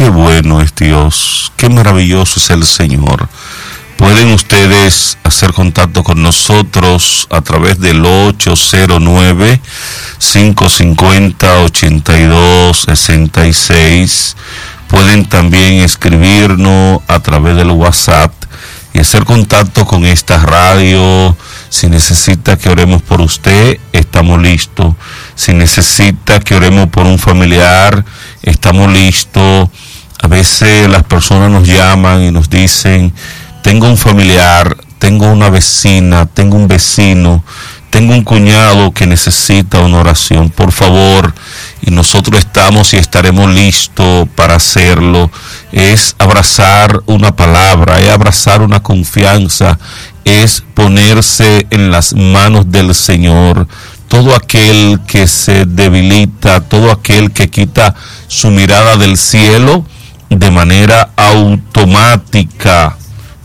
Qué bueno es Dios, qué maravilloso es el Señor. Pueden ustedes hacer contacto con nosotros a través del 809-550-8266. Pueden también escribirnos a través del WhatsApp y hacer contacto con esta radio. Si necesita que oremos por usted, estamos listos. Si necesita que oremos por un familiar, estamos listos. A veces las personas nos llaman y nos dicen: tengo un familiar, tengo una vecina, tengo un vecino, tengo un cuñado que necesita una oración, por favor. Y nosotros estamos y estaremos listos para hacerlo. Es abrazar una palabra, es abrazar una confianza, es ponerse en las manos del Señor. Todo aquel que se debilita, todo aquel que quita su mirada del cielo, de manera automática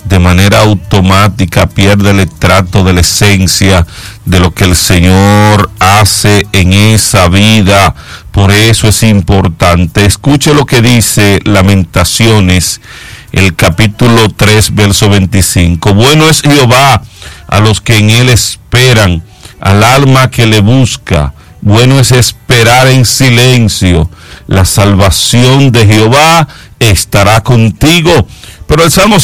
pierde el trato de la esencia de lo que el Señor hace en esa vida. Por eso es importante. Escuche lo que dice Lamentaciones, el capítulo 3, verso 25. Bueno es Jehová a los que en él esperan, al alma que le busca. Bueno es esperar en silencio. La salvación de Jehová estará contigo. Pero el Salmo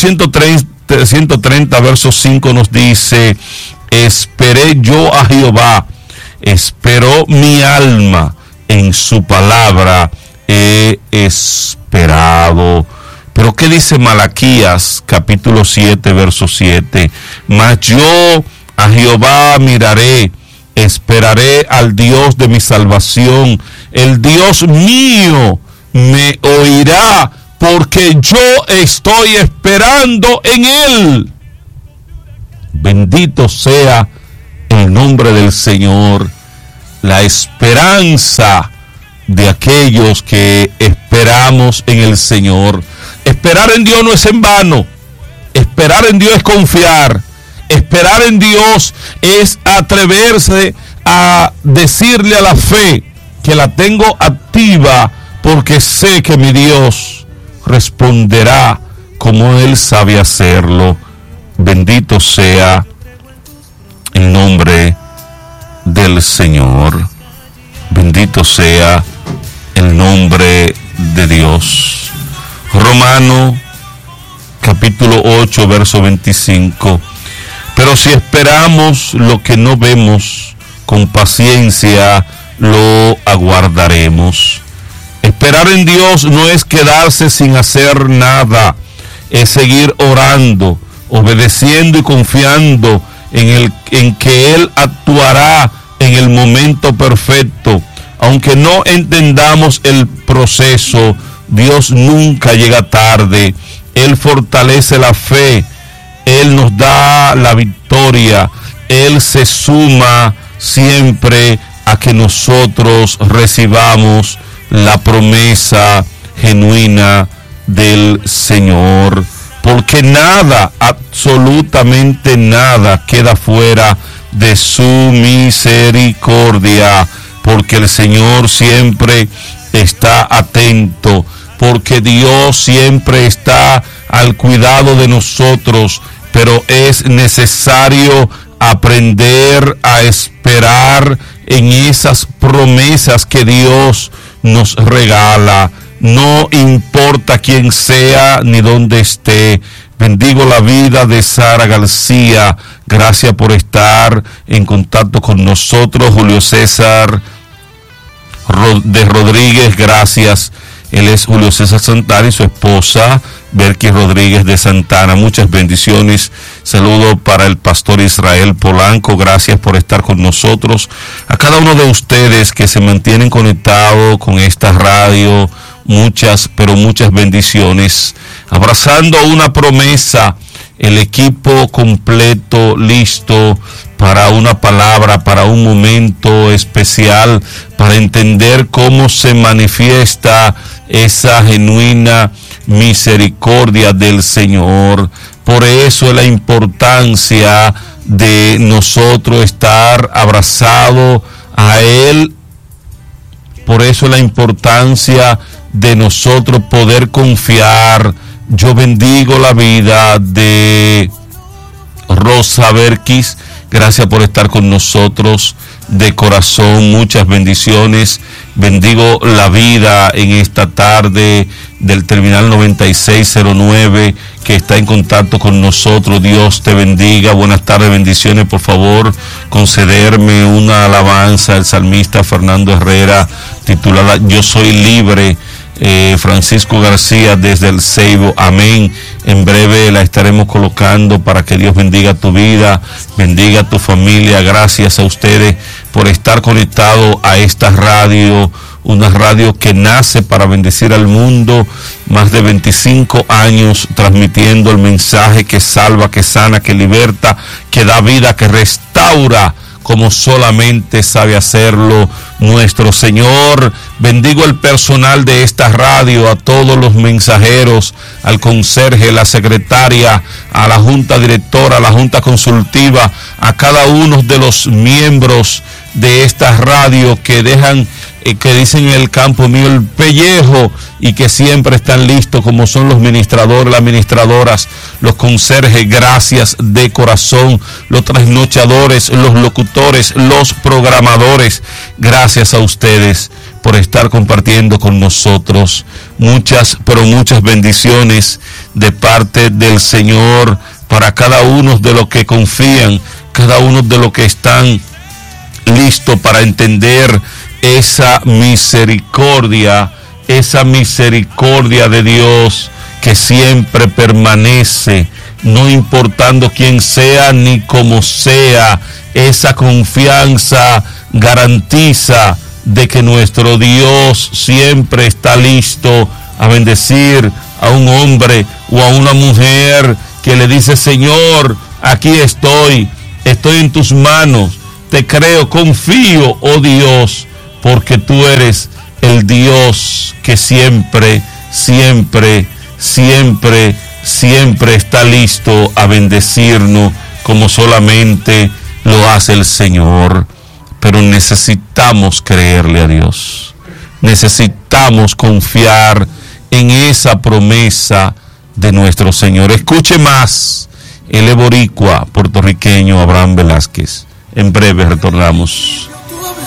130, verso 5 nos dice: esperé yo a Jehová, esperó mi alma, en su palabra he esperado. Pero ¿qué dice Malaquías, capítulo 7, verso 7? Mas yo a Jehová miraré, esperaré al Dios de mi salvación. El Dios mío me oirá, porque yo estoy esperando en él. Bendito sea el nombre del Señor. La esperanza de aquellos que esperamos en el Señor. Esperar en Dios no es en vano. Esperar en Dios es confiar. Esperar en Dios es atreverse a decirle a la fe que la tengo activa, porque sé que mi Dios responderá como Él sabe hacerlo. Bendito sea el nombre del Señor. Bendito sea el nombre de Dios. Romano capítulo 8, verso 25. Pero si esperamos lo que no vemos, con paciencia lo aguardaremos. Esperar en Dios no es quedarse sin hacer nada, es seguir orando, obedeciendo y confiando en que Él actuará en el momento perfecto. Aunque no entendamos el proceso, Dios nunca llega tarde. Él fortalece la fe, Él nos da la victoria, Él se suma siempre a que nosotros recibamos la promesa genuina del Señor. Porque nada, absolutamente nada, queda fuera de su misericordia, porque el Señor siempre está atento, porque Dios siempre está al cuidado de nosotros, pero es necesario aprender a esperar en esas promesas que Dios nos regala. No importa quién sea ni dónde esté. Bendigo la vida de Sara García. Gracias por estar en contacto con nosotros. Julio César de Rodríguez, gracias. Él es Julio César Santana y su esposa Berky Rodríguez de Santana. Muchas bendiciones. Saludo para el pastor Israel Polanco. Gracias por estar con nosotros. A cada uno de ustedes que se mantienen conectados con esta radio, muchas, pero muchas bendiciones. Abrazando una promesa, el equipo completo, listo para una palabra, para un momento especial, para entender cómo se manifiesta esa genuina misericordia del Señor. Por eso es la importancia de nosotros estar abrazados a Él. Por eso es la importancia de nosotros poder confiar. Yo bendigo la vida de Rosa Berkis. Gracias por estar con nosotros. De corazón, muchas bendiciones. Bendigo la vida en esta tarde del Terminal 9609 que está en contacto con nosotros. Dios te bendiga. Buenas tardes, bendiciones. Por favor, concederme una alabanza al salmista Fernando Herrera titulada Yo soy libre. Francisco García desde el Ceibo, amén. En breve la estaremos colocando para que Dios bendiga tu vida, bendiga tu familia. Gracias a ustedes por estar conectados a esta radio, una radio que nace para bendecir al mundo, más de 25 años transmitiendo el mensaje que salva, que sana, que liberta, que da vida, que restaura, como solamente sabe hacerlo nuestro Señor. Bendigo el personal de esta radio, a todos los mensajeros, al conserje, la secretaria, a la junta directora, a la junta consultiva, a cada uno de los miembros de esta radio que dejan, que dicen en el campo mío el pellejo y que siempre están listos, como son los ministradores, las ministradoras, los conserjes. Gracias de corazón, los trasnochadores, los locutores, los programadores. Gracias a ustedes por estar compartiendo con nosotros. Muchas, pero muchas bendiciones de parte del Señor para cada uno de los que confían, cada uno de los que están listos para entender esa misericordia de Dios que siempre permanece, no importando quién sea ni cómo sea. Esa confianza garantiza de que nuestro Dios siempre está listo a bendecir a un hombre o a una mujer que le dice: Señor, aquí estoy en tus manos, te creo, confío, oh Dios, porque tú eres el Dios que siempre está listo a bendecirnos como solamente lo hace el Señor. Pero necesitamos creerle a Dios, necesitamos confiar en esa promesa de nuestro Señor. Escuche más, el boricua puertorriqueño Abraham Velázquez. En breve retornamos.